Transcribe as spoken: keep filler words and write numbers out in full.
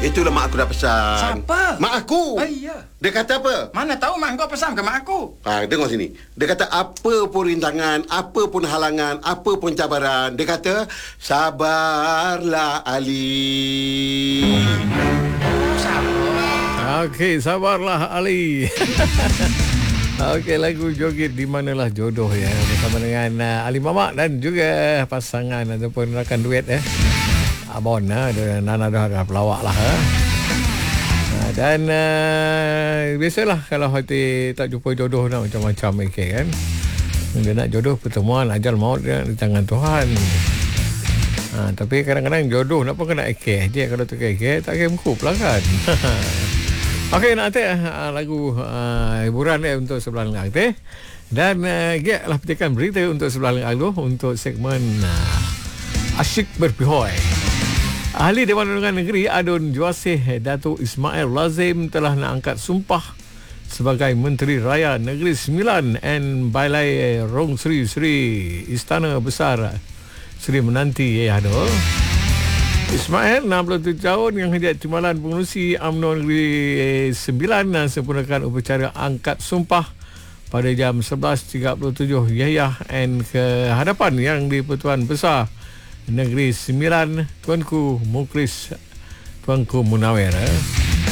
Itulah mak aku dah pesan. Siapa? Mak aku. Ah, iya. Dia kata apa? Mana tahu mak kau pesan ke mak aku? Ha, dengar sini. Dia kata apa pun rintangan, apa pun halangan, apa pun cabaran, dia kata sabarlah Ali. Okey, sabarlah Ali. Okey, lagu Joget Di Manalah Jodoh ya, bersama dengan uh, Ali Mamak dan juga pasangan ataupun rakan duet ya. Abon ha, Nana dah dah pelawak lah ha. Ha, dan uh, biasalah kalau hati tak jumpa jodoh nak macam-macam okay, kan. Dia nak jodoh pertemuan ajal maut dia di tangan Tuhan. Ha, tapi kadang-kadang jodoh nak pun kena ikeh. Dia kalau tak ikeh tak kena mengkup lah kan. Okey, nak teh uh, lagu uh, hiburan eh, untuk sebelah lengah teh. Dan uh, giat lah petikan berita untuk sebelah lengah tu untuk segmen uh, Asyik Berpihoi. Ahli Dewan Undangan Negeri Adun Juasih Datuk Ismail Lazim telah nak angkat sumpah sebagai Menteri Raya Negeri Sembilan dan Balai Rong Sri Sri Istana Besar Sri Menanti ya aduh. Ismail enam puluh tujuh tahun yang hadiah timbalan pengurusi U M N O Negeri Sembilan dan sempurnakan upacara angkat sumpah pada jam sebelas tiga puluh tujuh Yahya and ke hadapan yang di-Pertuan Besar Negeri Sembilan Tuanku Muklis Tuanku Munawir eh.